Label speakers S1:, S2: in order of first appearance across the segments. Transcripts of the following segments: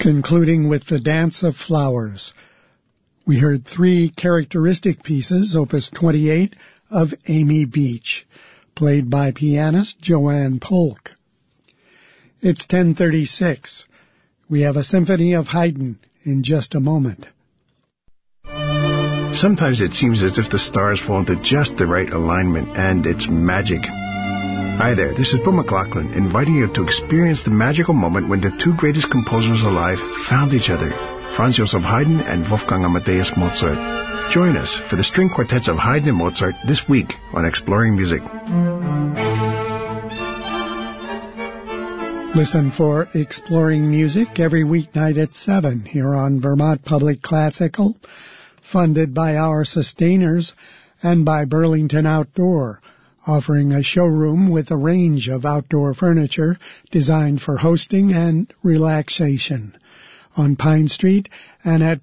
S1: concluding with the Dance of Flowers. We heard 3 characteristic pieces, Opus 28 of Amy Beach, played by pianist Joanne Polk. It's 10:36. We have a symphony of Haydn in just a moment.
S2: Sometimes it seems as if the stars fall into just the right alignment, and it's magic. Hi there, this is Bill McLaughlin, inviting you to experience the magical moment when the 2 greatest composers alive found each other, Franz Joseph Haydn and Wolfgang Amadeus Mozart. Join us for the string quartets of Haydn and Mozart this week on Exploring Music.
S1: Listen for Exploring Music every weeknight at 7 here on Vermont Public Classical, funded by our sustainers and by Burlington Outdoor, offering a showroom with a range of outdoor furniture designed for hosting and relaxation on Pine Street and at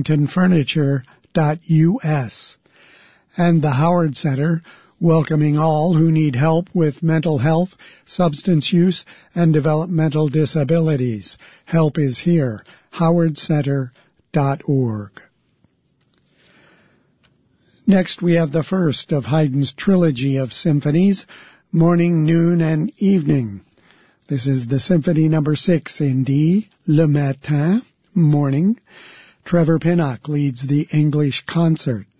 S1: burlingtonfurniture.us. And the Howard Center, welcoming all who need help with mental health, substance use, and developmental disabilities. Help is here. howardcenter.org. Next, we have the first of Haydn's trilogy of symphonies, Morning, Noon, and Evening. This is the Symphony No. 6 in D, Le Matin, Morning. Trevor Pinnock leads the English concert.